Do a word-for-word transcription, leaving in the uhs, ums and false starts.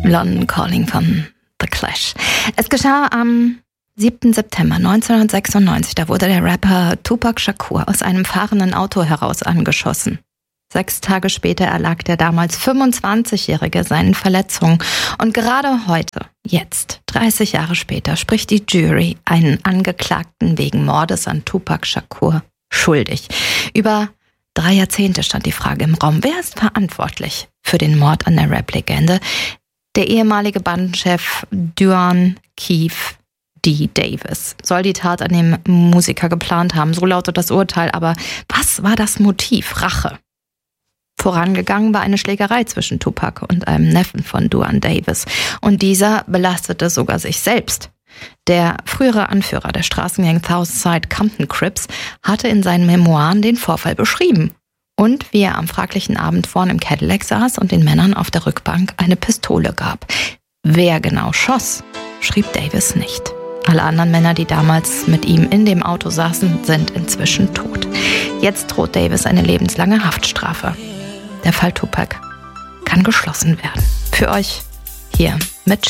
London Calling von The Clash. Es geschah am siebten September neunzehnhundertsechsundneunzig. Da wurde der Rapper Tupac Shakur aus einem fahrenden Auto heraus angeschossen. Sechs Tage später erlag der damals fünfundzwanzigjährige seinen Verletzungen. Und gerade heute, jetzt, dreißig Jahre später, spricht die Jury einen Angeklagten wegen Mordes an Tupac Shakur schuldig. Über drei Jahrzehnte stand die Frage im Raum, wer ist verantwortlich für den Mord an der Rap-Legende? Der ehemalige Bandenchef Duane Keefe D. Davis soll die Tat an dem Musiker geplant haben. So lautet das Urteil. Aber was war das Motiv? Rache. Vorangegangen war eine Schlägerei zwischen Tupac und einem Neffen von Duane Davis. Und dieser belastete sogar sich selbst. Der frühere Anführer der Straßengang Southside Compton Crips hatte in seinen Memoiren den Vorfall beschrieben. Und wie er am fraglichen Abend vorn im Cadillac saß und den Männern auf der Rückbank eine Pistole gab. Wer genau schoss, schrieb Davis nicht. Alle anderen Männer, die damals mit ihm in dem Auto saßen, sind inzwischen tot. Jetzt droht Davis eine lebenslange Haftstrafe. Der Fall Tupac kann geschlossen werden. Für euch hier mit